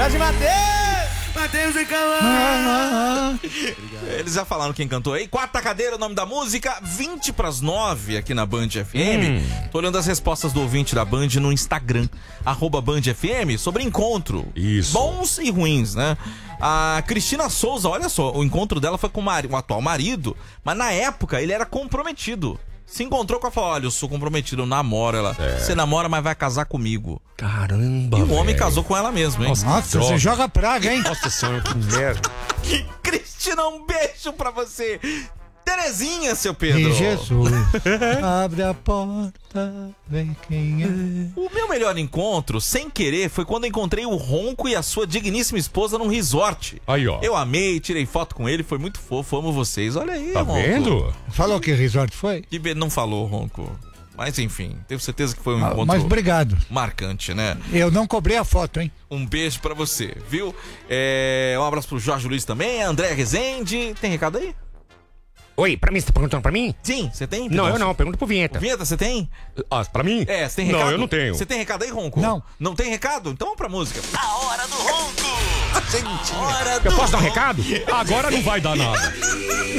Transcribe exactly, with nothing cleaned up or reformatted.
Jorge Matheus! Matheus e Cauã! Eles já falaram quem cantou aí. Quarta cadeira, o nome da música, vinte pras nove aqui na Band F M. Hum. Tô olhando as respostas do ouvinte da Band no Instagram, arroba Band F M, sobre encontro. Isso. Bons e ruins, né? A Cristina Souza, olha só, o encontro dela foi com o, mari- o atual marido, mas na época ele era comprometido. Se encontrou com ela e falou: olha, eu sou comprometido, eu namoro ela. É. Você namora, mas vai casar comigo. Caramba, E o homem véio. casou com ela mesmo, hein? Nossa, Nossa, você joga praga, hein? Nossa senhora, que merda. Cristina, um beijo pra você. Terezinha, seu Pedro. E Jesus, abre a porta, vem quem é. O meu melhor encontro, sem querer, foi quando encontrei o Ronco e a sua digníssima esposa num resort. Aí, ó. Eu amei, tirei foto com ele, foi muito fofo, amo vocês. Olha aí, Tá Ronco. vendo? Falou que resort foi? Que be... Não falou, Ronco. Mas enfim, tenho certeza que foi um Ah, encontro mas obrigado. marcante, né? Eu não cobrei a foto, hein? Um beijo pra você, viu? É... Um abraço pro Jorge Luiz também, André Rezende. Tem recado aí? Oi, pra mim, você tá perguntando pra mim? Sim, você tem? Não, eu não, pergunta pro Vinheta. Vinheta, você tem? Ah, pra mim? É, você tem recado? Não, eu não tenho. Você tem recado aí, Ronco? Não. Não tem recado? Então vamos pra música. A hora do Ronco! Gente, hora do Eu posso dar um recado? Agora não vai dar nada.